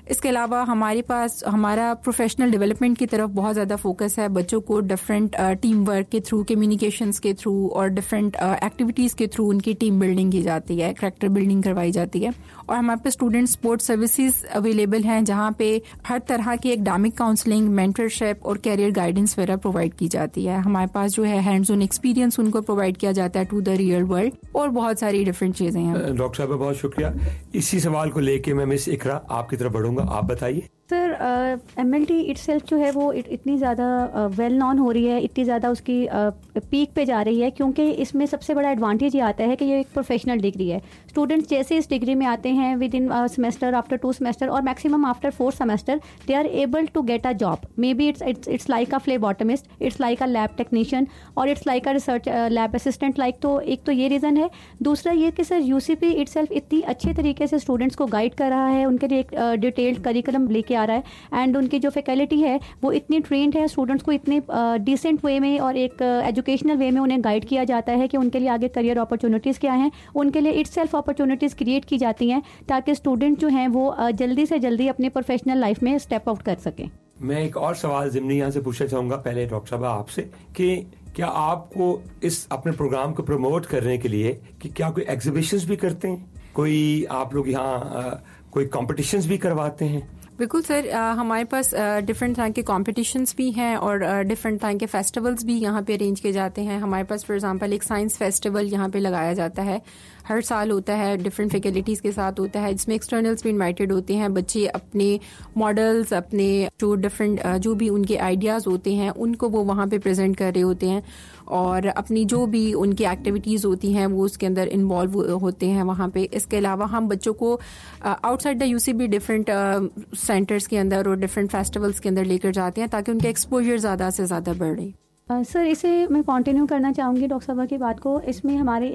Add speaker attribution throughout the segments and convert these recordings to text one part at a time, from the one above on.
Speaker 1: इसके अलावा हमारे पास हमारा प्रोफेशनल डेवलपमेंट की तरफ बहुत ज़्यादा फोकस है। बच्चों को डिफरेंट टीम वर्क के थ्रू, कम्युनिकेशंस के थ्रू और डिफरेंट एक्टिविटीज़ के थ्रू उनकी टीम बिल्डिंग की जाती है, कैरेक्टर बिल्डिंग करवाई जाती है। और हमारे पास स्टूडेंट सपोर्ट सर्विसेज अवेलेबल हैं जहाँ पे हर तरह की एकेडमिक काउंसलिंग, मेंटरशिप और कैरियर गाइडेंस वगैरह प्रोवाइड की जाती है। हमारे पास जो है हैंड्स ऑन एक्सपीरियंस उनको प्रोवाइड किया जाता है टू द रियल वर्ल्ड, और बहुत सारी डिफरेंट चीज़ें हैं।
Speaker 2: डॉक्टर साहब बहुत शुक्रिया। इसी सवाल को लेके मैं मिस इकरा आपकी तरफ बढ़ूंगा, आप बताइए।
Speaker 3: सर, MLT इटसेल्फ जो है वो इतनी ज़्यादा वेल नॉन हो रही है, इतनी ज़्यादा उसकी पीक पे जा रही है, क्योंकि इसमें सबसे बड़ा एडवांटेज ये आता है कि ये एक प्रोफेशनल डिग्री है। स्टूडेंट्स जैसे इस डिग्री में आते हैं with in semester, after 2 semester और maximum after 4 semester, they are able to get a job. May be it's like a फ्लेबॉटमिस्ट, it's like a lab technician और it's like a research lab assistant like. तो एक तो ये reason है। दूसरा ये कि सर UCP इटसेल्फ इतनी अच्छे तरीके से स्टूडेंट्स को गाइड कर रहा है, उनके लिए एक डिटेल्ड करिकुलम लेके आ रहा है, एंड उनकी जो फैकल्टी है वो इतनी ट्रेंड है, स्टूडेंट्स को इतने डिसेंट वे में और एक एजुकेशनल वे में उन्हें गाइड किया जाता है कि उनके लिए आगे करियर अपॉर्चुनिटीज़ क्या हैं, उनके लिए इटसेल्फ अपॉर्चुनिटीज़ क्रिएट की जाती हैं ताकि स्टूडेंट जो हैं वो जल्दी से जल्दी अपनी प्रोफेशनल लाइफ में स्टेप आउट कर सकें।
Speaker 2: मैं एक और सवाल ज़िमनी यहाँ से पूछना चाहूँगा पहले डॉक्टर साहब आपसे कि क्या आपको इस अपने प्रोग्राम को प्रमोट करने के लिए कि क्या कोई एग्जीबिशंस भी करते हैं, कोई आप लोग यहाँ कोई कॉम्पिटिशन्स भी करवाते हैं?
Speaker 1: बिल्कुल सर, हमारे पास डिफरेंट तरह के कॉम्पिटिशन्स भी हैं और डिफरेंट तरह के फेस्टिवल्स भी यहाँ पे अरेंज किए जाते हैं। हमारे पास फॉर एग्जांपल एक साइंस फेस्टिवल यहाँ पे लगाया जाता है, हर साल होता है, डिफरेंट फैकल्टीज़ के साथ होता है, जिसमें एक्सटर्नल्स भी इनवाइटेड होते हैं। बच्चे अपने मॉडल्स, अपने जो डिफरेंट जो भी उनके आइडियाज़ होते हैं उनको वो वहाँ पे प्रेजेंट कर रहे होते हैं और अपनी जो भी उनकी एक्टिविटीज़ होती हैं वो उसके अंदर इन्वॉल्व होते हैं वहाँ पे। इसके अलावा हम बच्चों को outside the UCP different centres के अंदर और डिफरेंट फेस्टिवल्स के अंदर लेकर जाते हैं ताकि उनका एक्सपोजर ज़्यादा से ज़्यादा बढ़े।
Speaker 3: सर, इसे मैं कंटिन्यू करना चाहूँगी डॉक्टर साहब की बात को। इसमें हमारे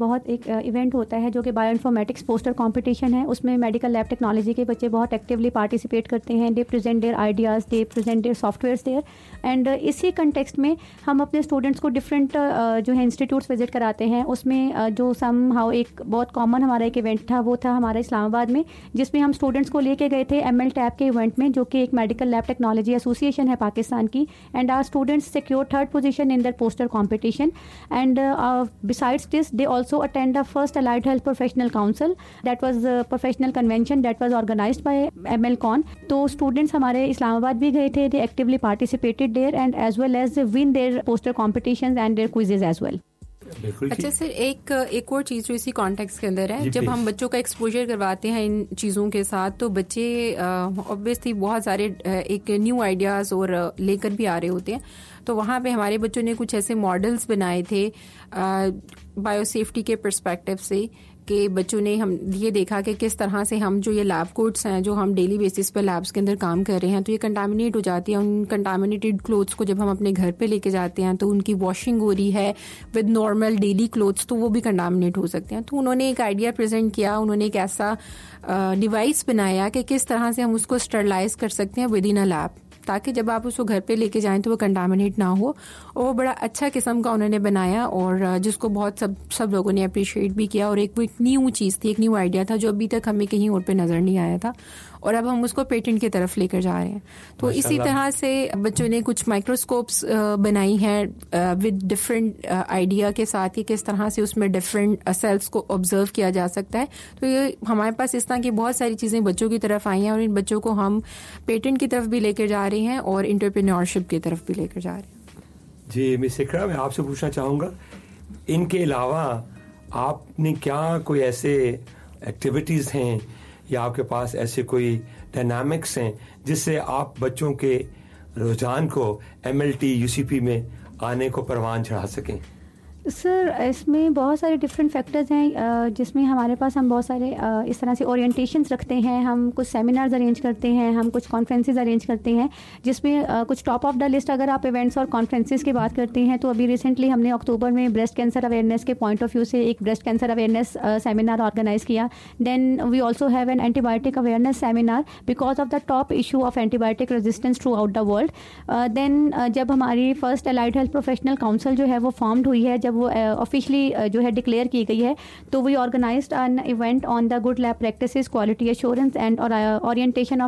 Speaker 3: एक इवेंट होता है जो कि बायोइन्फॉर्मेटिक्स पोस्टर कंपटीशन है। उसमें मेडिकल लैब टेक्नोलॉजी के बच्चे बहुत एक्टिवली पार्टिसिपेट करते हैं। दे present there ideas, they present there softwares there, and इसी कंटेक्स्ट में हम अपने स्टूडेंट्स को डिफरेंट जो है इंस्टीट्यूट्स विजिट कराते हैं। उसमें जो सम हाउ एक बहुत कॉमन हमारा एक इवेंट था वो था हमारा इस्लामाबाद में, जिसमें हम स्टूडेंट्स को लेके गए थे MLTAP के इवेंट में, जो कि एक मेडिकल लैब टेक्नोलॉजी एसोसिएशन है पाकिस्तान की, and our students secure third position in their poster competition, and besides this they also attend the first Allied Health Professional Council, that was a professional convention that was organized by MLCon. तो students हमारे इस्लामाबाद भी गए थे, they actively participated there and as well as win their poster competitions and their quizzes as well.
Speaker 1: अच्छा sir, एक और चीज़ जो इसी कॉन्टेक्स्ट के अंदर है, जब हम बच्चों का एक्सपोजर करवाते हैं इन चीज़ों के साथ तो बच्चे ऑब्वियसली बहुत सारे एक न्यू आइडियाज़ और लेकर भी आ रहे होते हैं। तो वहाँ पे हमारे बच्चों ने कुछ ऐसे मॉडल्स बनाए थे बायोसेफ्टी के पर्सपेक्टिव से कि बच्चों ने हम ये देखा कि किस तरह से हम जो ये लैब कोट्स हैं जो हम डेली बेसिस पर लैब्स के अंदर काम कर रहे हैं तो ये कंटामिनेट हो जाती है। उन कंटामिनेटेड क्लोथ्स को जब हम अपने घर पे लेके जाते हैं तो उनकी वॉशिंग हो रही है विद नॉर्मल डेली क्लोथ्स, तो वो भी कंटामिनेट हो सकते हैं। तो उन्होंने एक आइडिया प्रेजेंट किया, उन्होंने एक ऐसा डिवाइस बनाया कि किस तरह से हम उसको स्टरलाइज कर सकते हैं विद इन अ लैब, ताकि जब आप उसको घर पे लेके जाएं तो वो कंटामिनेट ना हो। और वो बड़ा अच्छा किस्म का उन्होंने बनाया और जिसको बहुत सब लोगों ने अप्रिशिएट भी किया। और एक न्यू चीज़ थी, एक न्यू आइडिया था जो अभी तक हमें कहीं और पे नज़र नहीं आया था और अब हम उसको पेटेंट की तरफ लेकर जा रहे हैं। तो इसी तरह से बच्चों ने कुछ माइक्रोस्कोप्स बनाई हैं विद डिफरेंट आइडिया के साथ ही किस तरह से उसमें डिफरेंट सेल्स को ऑब्जर्व किया जा सकता है। तो ये हमारे पास इस तरह की बहुत सारी चीज़ें बच्चों की तरफ आई हैं और इन बच्चों को हम पेटेंट की तरफ भी लेकर जा रहे हैं और एंटरप्रेन्योरशिप की तरफ भी लेकर जा रहे हैं।
Speaker 2: जी मिस इकरा, मैं आपसे पूछना चाहूँगा, इनके अलावा आपने क्या कोई ऐसे एक्टिविटीज़ हैं या आपके पास ऐसे कोई डायनामिक्स हैं जिससे आप बच्चों के रुझान को MLT UCP में आने को परवान चढ़ा सकें?
Speaker 3: सर, इसमें बहुत सारे डिफरेंट फैक्टर्स हैं जिसमें हमारे पास हम बहुत सारे इस तरह से ओरिएंटेशंस रखते हैं, हम कुछ सेमिनार्स अरेंज करते हैं, हम कुछ कॉन्फ्रेंसेस अरेंज करते हैं जिसमें कुछ टॉप ऑफ द लिस्ट अगर आप इवेंट्स और कॉन्फ्रेंसेस की बात करते हैं तो अभी रिसेंटली हमने अक्टूबर में ब्रेस्ट कैंसर अवेयरनेस के पॉइंट ऑफ व्यू से एक breast cancer awareness seminar organise किया। Then we also have an antibiotic awareness seminar because of the top issue of antibiotic resistance through out the world. Then जब हमारी first allied health professional council जो है वो formed हुई है, जब वो ऑफिशियली जो है डिक्लेयर की गई है, तो we organised an event on the good lab practices, quality assurance and orientation